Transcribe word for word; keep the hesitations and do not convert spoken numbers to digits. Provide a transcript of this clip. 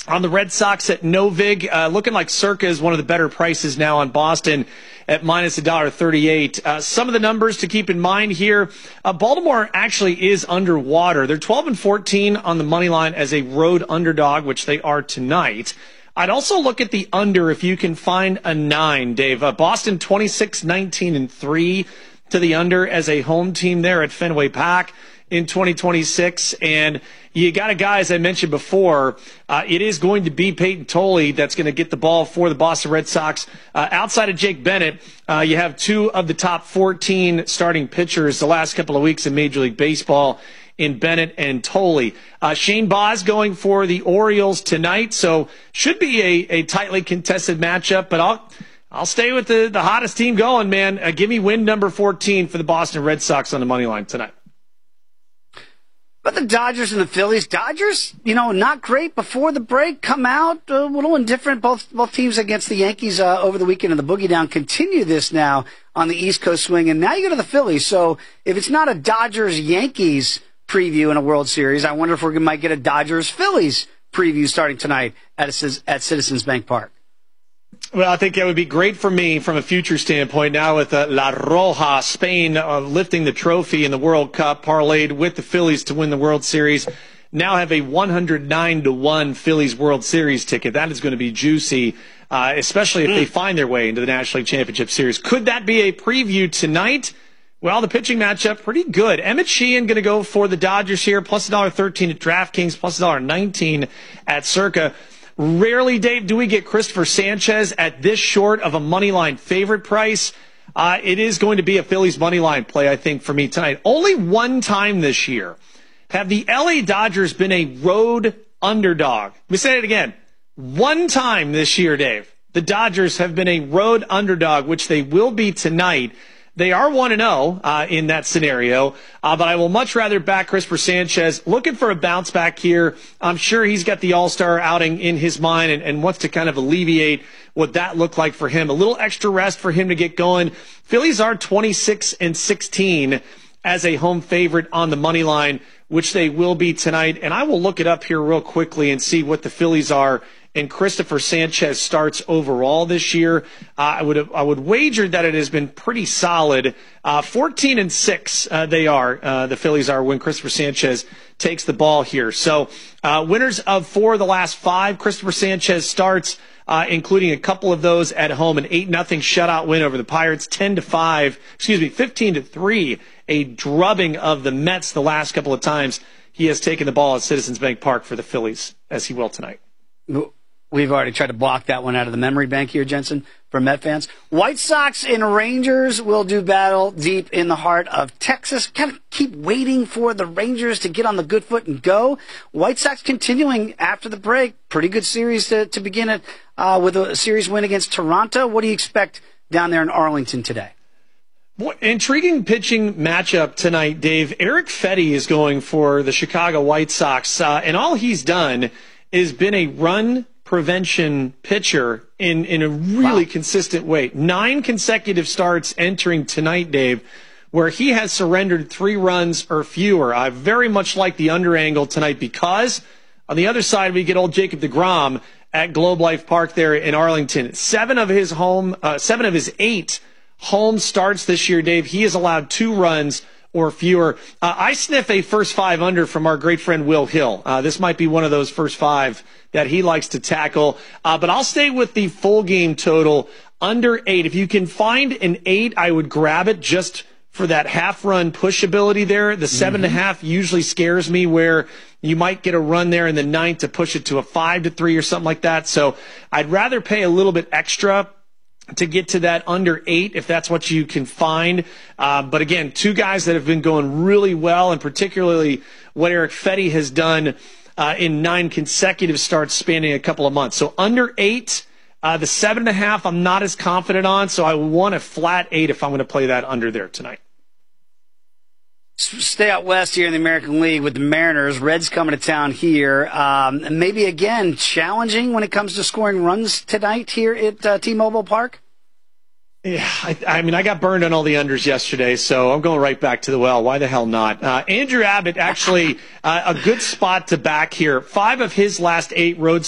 On the Red Sox at Novig, uh, looking like Circa is one of the better prices now on Boston at minus one dollar thirty-eight. Uh, some of the numbers to keep in mind here. Uh, Baltimore actually is underwater. They're twelve and fourteen on the money line as a road underdog, which they are tonight. I'd also look at the under if you can find a nine, Dave. Uh, Boston twenty-six, nineteen, and three to the under as a home team there at Fenway Park in twenty twenty-six. And you got a guy, as I mentioned before, uh, it is going to be Peyton Tolley that's going to get the ball for the Boston Red Sox. Uh, outside of Jake Bennett, uh, you have two of the top fourteen starting pitchers the last couple of weeks in Major League Baseball in Bennett and Tolley. Uh, Shane Baz going for the Orioles tonight, so should be a, a tightly contested matchup, but I'll I'll stay with the, the hottest team going, man. Uh, give me win number fourteen for the Boston Red Sox on the money line tonight. But the Dodgers and the Phillies, Dodgers, you know, not great before the break, come out uh, a little indifferent. Both both teams against the Yankees uh, over the weekend, and the Boogie Down continue this now on the East Coast swing. And now you go to the Phillies. So if it's not a Dodgers-Yankees preview in a World Series, I wonder if we might get a Dodgers-Phillies preview starting tonight at, a, at Citizens Bank Park. Well, I think that would be great for me from a future standpoint now with uh, La Roja, Spain, uh, lifting the trophy in the World Cup, parlayed with the Phillies to win the World Series. Now have a one hundred nine to one Phillies World Series ticket. That is going to be juicy, uh, especially if mm. they find their way into the National League Championship Series. Could that be a preview tonight? Well, the pitching matchup, pretty good. Emmett Sheehan going to go for the Dodgers here, plus one dollar thirteen at DraftKings, plus one dollar nineteen at Circa. Rarely, Dave, do we get Christopher Sanchez at this short of a money line favorite price. Uh, it is going to be a Phillies money line play, I think, for me tonight. Only one time this year have the L A Dodgers been a road underdog. Let me say it again. One time this year, Dave, the Dodgers have been a road underdog, which they will be tonight. They are one and oh uh, in that scenario, uh, but I will much rather back Christopher Sanchez. Looking for a bounce back here. I'm sure he's got the All-Star outing in his mind and, and wants to kind of alleviate what that looked like for him. A little extra rest for him to get going. Phillies are twenty-six and sixteen as a home favorite on the money line, which they will be tonight. And I will look it up here real quickly and see what the Phillies are and Christopher Sanchez starts overall this year. Uh, I would have, I would wager that it has been pretty solid. Uh, fourteen and six uh, they are. Uh, the Phillies are when Christopher Sanchez takes the ball here. So uh, winners of four of the last five Christopher Sanchez starts, uh, including a couple of those at home. An eight nothing shutout win over the Pirates, ten to five. Excuse me, fifteen to three. A drubbing of the Mets the last couple of times he has taken the ball at Citizens Bank Park for the Phillies, as he will tonight. We've already tried to block that one out of the memory bank here, Jensen, for Met fans. White Sox and Rangers will do battle deep in the heart of Texas. Kind of keep waiting for the Rangers to get on the good foot and go. White Sox continuing after the break. Pretty good series to, to begin it uh, with a series win against Toronto. What do you expect down there in Arlington today? Boy, intriguing pitching matchup tonight, Dave. Eric Fetty is going for the Chicago White Sox, uh, and all he's done is been a run prevention pitcher in, in a really wow. consistent way. Nine consecutive starts entering tonight, Dave, where he has surrendered three runs or fewer. I very much like the under angle tonight because on the other side, we get old Jacob deGrom at Globe Life Park there in Arlington. Seven of his home, uh, seven of his eight home starts this year, Dave, he has allowed two runs or fewer. Uh, I sniff a first five under from our great friend Will Hill. Uh, this might be one of those first five that he likes to tackle. Uh, but I'll stay with the full game total under eight. If you can find an eight, I would grab it just for that half run push ability there. The seven mm-hmm. and a half usually scares me where you might get a run there in the ninth to push it to a five to three or something like that. So I'd rather pay a little bit extra to get to that under eight, if that's what you can find. Uh, but again, two guys that have been going really well, and particularly what Eric Fetty has done uh, in nine consecutive starts spanning a couple of months. So under eight, uh, the seven and a half, I'm not as confident on. So I want a flat eight if I'm going to play that under there tonight. Stay out west here in the American League with the Mariners. Reds coming to town here. Um, maybe, again, challenging when it comes to scoring runs tonight here at uh, T-Mobile Park? Yeah, I, I mean, I got burned on all the unders yesterday, so I'm going right back to the well. Why the hell not? Uh, Andrew Abbott, actually, uh, a good spot to back here. Five of his last eight road